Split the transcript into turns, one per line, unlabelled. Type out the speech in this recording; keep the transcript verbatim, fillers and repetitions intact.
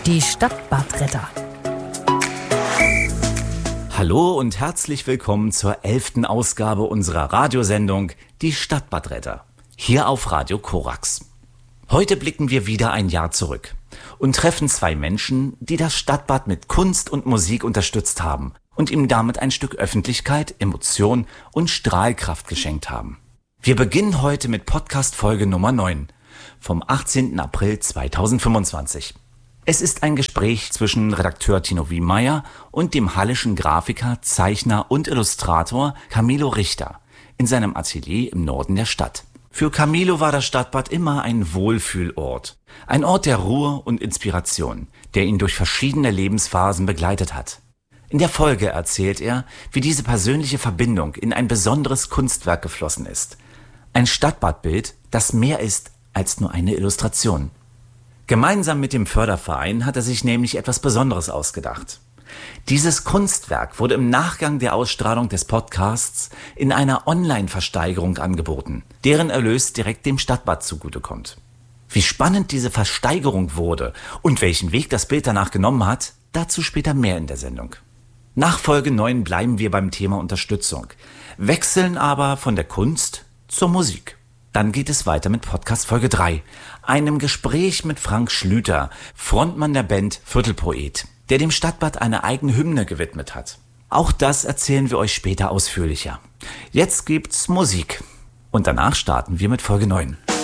Die Stadtbadretter.
Hallo und herzlich willkommen zur elften Ausgabe unserer Radiosendung Die Stadtbadretter, hier auf Radio Korax. Heute blicken wir wieder ein Jahr zurück und treffen zwei Menschen, die das Stadtbad mit Kunst und Musik unterstützt haben und ihm damit ein Stück Öffentlichkeit, Emotion und Strahlkraft geschenkt haben. Wir beginnen heute mit Podcast-Folge Nummer neun vom achtzehnten April zweitausendfünfundzwanzig. Es ist ein Gespräch zwischen Redakteur Tino Wiemeyer und dem hallischen Grafiker, Zeichner und Illustrator Camilo Richter in seinem Atelier im Norden der Stadt. Für Camilo war das Stadtbad immer ein Wohlfühlort, ein Ort der Ruhe und Inspiration, der ihn durch verschiedene Lebensphasen begleitet hat. In der Folge erzählt er, wie diese persönliche Verbindung in ein besonderes Kunstwerk geflossen ist. Ein Stadtbadbild, das mehr ist als nur eine Illustration. Gemeinsam mit dem Förderverein hat er sich nämlich etwas Besonderes ausgedacht. Dieses Kunstwerk wurde im Nachgang der Ausstrahlung des Podcasts in einer Online-Versteigerung angeboten, deren Erlös direkt dem Stadtbad zugutekommt. Wie spannend diese Versteigerung wurde und welchen Weg das Bild danach genommen hat, dazu später mehr in der Sendung. Nach Folge neun bleiben wir beim Thema Unterstützung, wechseln aber von der Kunst zur Musik. Dann geht es weiter mit Podcast Folge drei, einem Gespräch mit Frank Schlüter, Frontmann der Band Viertelpoet, der dem Stadtbad eine eigene Hymne gewidmet hat. Auch das erzählen wir euch später ausführlicher. Jetzt gibt's Musik und danach starten wir mit Folge neun.